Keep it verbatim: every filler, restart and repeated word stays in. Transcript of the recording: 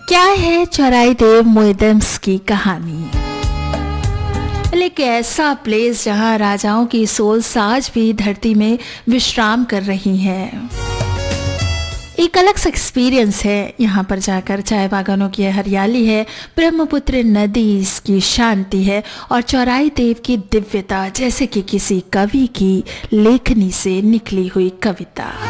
क्या है चौराई देव मोइदम्स की कहानी? एक ऐसा प्लेस जहां राजाओं की सोल्स आज भी धरती में विश्राम कर रही हैं। एक अलग सा एक्सपीरियंस है यहाँ पर जाकर। चाय बागानों की हरियाली है, ब्रह्मपुत्र नदी इसकी शांति है और चौराई देव की दिव्यता जैसे कि किसी कवि की लेखनी से निकली हुई कविता।